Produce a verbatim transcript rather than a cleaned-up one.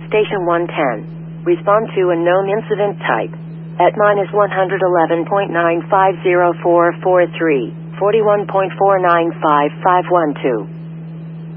Station one ten. Respond to unknown incident type. At minus one hundred eleven point nine five zero four four three, forty-one point four nine five five one two.